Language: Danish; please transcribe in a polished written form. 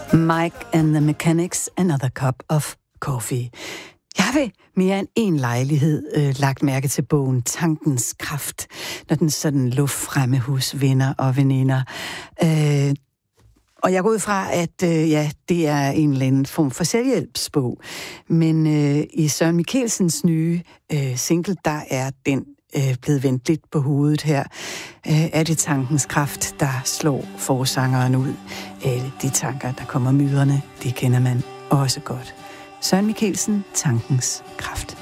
Mike and the Mechanics, Another Cup of Coffee. Jeg har ved mere end en lejlighed lagt mærke til bogen Tankens Kraft, når den sådan luft fremme hos venner og veninder. Og jeg går ud fra, at det er en eller anden form for selvhjælpsbog. Men i Søren Mikkelsens nye single, der er den blevet vendt lidt på hovedet her. Er det tankens kraft, der slår forsangeren ud? De tanker, der kommer myderne, det kender man også godt. Søren Mikkelsen, Tankens Kraft.